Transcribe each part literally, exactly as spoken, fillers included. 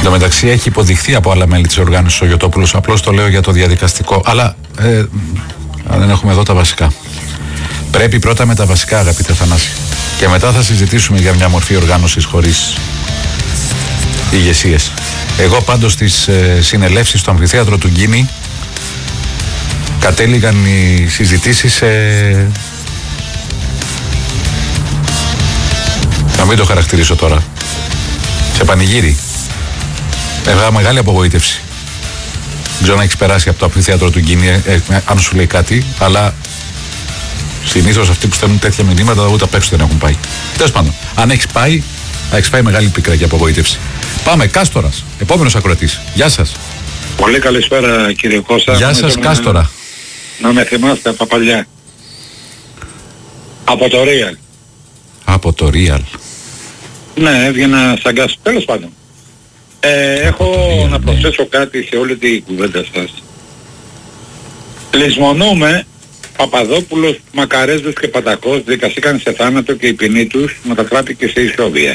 τω μεταξύ έχει υποδειχθεί από άλλα μέλη της οργάνωσης ο Γιωτόπουλος, απλώς το λέω για το διαδικαστικό, αλλά ε, δεν έχουμε εδώ τα βασικά. Πρέπει πρώτα με τα βασικά, αγαπητέ Θανάση, και μετά θα συζητήσουμε για μια μορφή οργάνωσης χωρίς ηγεσίες. Εγώ πάντως στις ε, συνελεύσεις στο αμφιθέατρο του Γκίνη κατέληγαν οι συζητήσεις σε... να μην το χαρακτηρίσω τώρα, σε πανηγύρι. Έχω μεγάλη απογοήτευση. Δεν ξέρω να έχεις περάσει από το αμφιθέατρο του Γκίνη, ε, ε, αν σου λέει κάτι, αλλά συνήθως αυτοί που στέλνουν τέτοια μηνύματα ούτε απ' έξω δεν έχουν πάει. Τέλος πάντων, αν έχεις πάει, θα έχεις πάει μεγάλη πίκρα και απογοήτευση. Πάμε, Κάστορας, επόμενος ακροατής. Γεια σας. Πολύ καλησπέρα κύριε Κώστα. Γεια σας, να Κάστορα. Να με θυμάστε από παλιά. Από το Real. Από το Real. Ναι, έβγαινα σαν Κάστορα. Τέλος πάντων. Ε, έχω Real, να προσθέσω ναι. κάτι σε όλη την κουβέντα σας. Λησμονούμε Παπαδόπουλος, Μακαρέζος και Πατακός δικαστήκαν σε θάνατο και η ποινή τους μετατράπηκε σε ισόβια.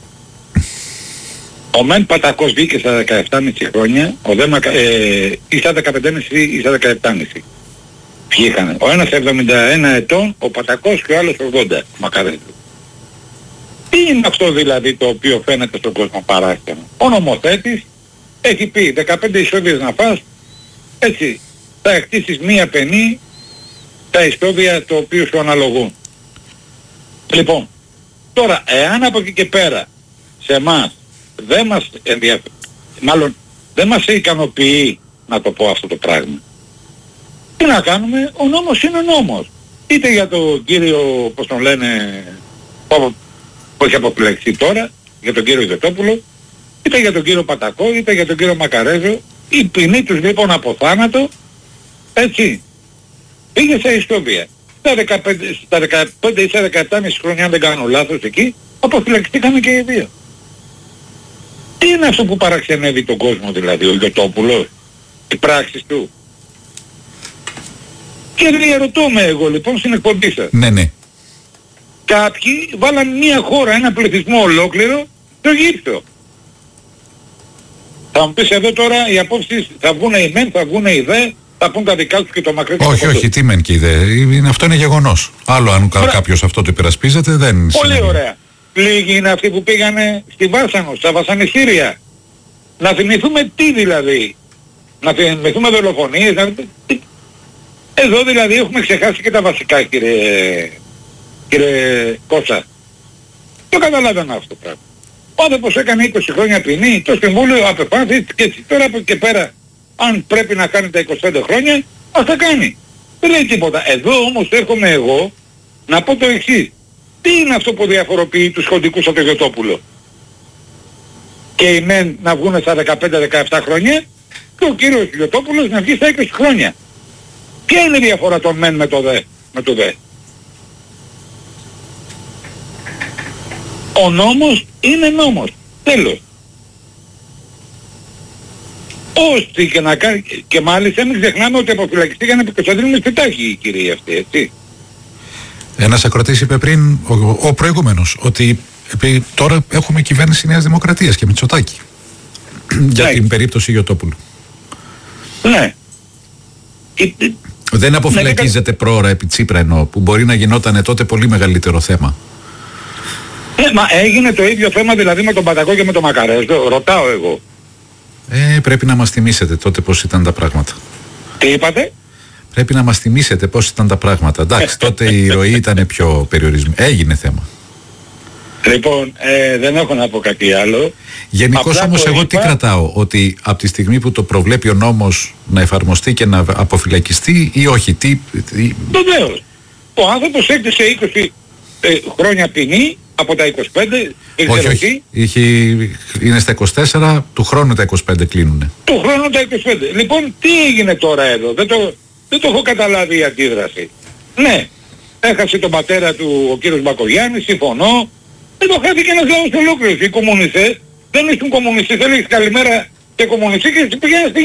Ο Μεν Πατακός βγήκε στα δεκαεπτά και μισό χρόνια, ο Δε Μακα... ε, ή στα δεκαπέντε και μισό ή στα δεκαεπτά και μισό. Βγήκανε. Ο ένας εβδομήντα ένα ετών, ο Πατακός και ο άλλος ογδόντα, Μακαρέζος. Τι είναι αυτό δηλαδή το οποίο φαίνεται στον κόσμο παράστημα? Ο νομοθέτης έχει πει δεκαπέντε ισόβιες να φας, έτσι θα εκτίσεις μία πενή τα ιστόβια το οποίο σου αναλογούν. Λοιπόν, τώρα εάν από εκεί και πέρα σε εμάς δεν μας ενδιαφέρει, μάλλον δεν μας ικανοποιεί να το πω αυτό το πράγμα, τι να κάνουμε? Ο νόμος είναι νόμος. Είτε για τον κύριο, πώς τον λένε, που έχει αποφυλακιστεί τώρα, για τον κύριο Γιωτόπουλο, είτε για τον κύριο Πατακό, είτε για τον κύριο Μακαρέζο, η ποινή τους λοιπόν από θάνατο, έτσι, πήγε σε ιστοβία. Στα δεκαπέντε, στα δεκαπέντε ή στα δεκαεπτά και μισό χρόνια, αν δεν κάνω λάθος εκεί, αποφυλακιστήκαμε και οι δύο. Τι είναι αυτό που παραξενεύει τον κόσμο δηλαδή, ο Γιωτόπουλος, οι πράξεις του? Και διαρωτώ εγώ λοιπόν στην εκπομπή σας. Ναι, ναι. Κάποιοι βάλαν μια χώρα, ένα πληθυσμό ολόκληρο, στο γύψο. Θα μου πεις εδώ τώρα οι απόψεις θα βγουν οι μεν, θα βγουν οι δε, θα πούν τα δικά τους και το μακρύ. Όχι, όχι, τι μεν και οι δε. Είναι, αυτό είναι γεγονός. Άλλο αν Ωρα... κάποιος αυτό το υπερασπίζεται δεν είναι. Πολύ σημαίνει. Ωραία. Λίγοι είναι αυτοί που πήγανε στη Βάσανο, στα βασανιστήρια. Να θυμηθούμε τι δηλαδή. Να θυμηθούμε δολοφονίες. Να... Εδώ δηλαδή έχουμε ξεχάσει και τα βασικά, κύριε, κύριε Κώστα. Το καταλάβαινα αυτό το πράγμα. Ο άνθρωπος έκανε είκοσι χρόνια ποινή, το Συμβούλιο απεφάνθη και έτσι. Τώρα από και πέρα, αν πρέπει να κάνει τα είκοσι πέντε χρόνια, ας τα κάνει. Δεν λέει τίποτα. Εδώ όμως έρχομαι εγώ να πω το εξής. Τι είναι αυτό που διαφοροποιεί τους χοντικούς από το Γιωτόπουλο? Και οι μεν να βγουν στα δεκαπέντε δεκαεπτά χρόνια και ο κύριος Γιωτόπουλος να βγει στα είκοσι χρόνια. Ποια είναι η διαφορά των μεν με το δε? Με το δε. Ο νόμος είναι νόμος. Τέλος. Ώστε και να κάνει, και μάλιστα μην ξεχνάμε ότι αποφυλακιστήκαν επί Κωνσταντίνου Μητσοτάκη οι κύριοι αυτοί, έτσι. Ένας ακροτής είπε πριν, ο, ο προηγούμενος, ότι επί, τώρα έχουμε κυβέρνηση Νέας Δημοκρατίας και Μητσοτάκη. Για την περίπτωση Γιωτόπουλου. Ναι. Δεν αποφυλακίζεται ναι, πρόωρα επί Τσίπρα εννοώ, που μπορεί να γινόταν τότε πολύ μεγαλύτερο θέμα. Ε, μα έγινε το ίδιο θέμα δηλαδή με τον Πατακό και με τον Μακαρέζο, ρωτάω εγώ. Ε, πρέπει να μας θυμίσετε τότε πώς ήταν τα πράγματα. Τι είπατε? Πρέπει να μας θυμίσετε πώς ήταν τα πράγματα. Εντάξει, τότε η ροή ήταν πιο περιορισμένη. Έγινε θέμα. Λοιπόν, ε, δεν έχω να πω κάτι άλλο. Γενικώς όμως εγώ είπα... τι κρατάω? Ότι από τη στιγμή που το προβλέπει ο νόμος να εφαρμοστεί και να αποφυλακιστεί ή όχι? Τι... Βεβαίως. Ο άνθρωπος έκτισε είκοσι ε, χρόνια ποινή από τα είκοσι πέντε. Όχι, όχι. Είχε, είναι στα είκοσι τέσσερα, του χρόνου τα είκοσι πέντε κλείνουνε. Του χρόνου τα είκοσι πέντε. Λοιπόν, τι έγινε τώρα εδώ? Δεν το, δεν το έχω καταλάβει η αντίδραση. Ναι, έχασε τον πατέρα του ο κύριος Μπακογιάννης, συμφωνώ. Δεν το χάθηκε ένας λαός ολόκληρος. Οι κομμουνιστές δεν ήσουν κομμουνιστές. Θέλεις καλημέρα και κομμουνιστές και πηγαίνουν στη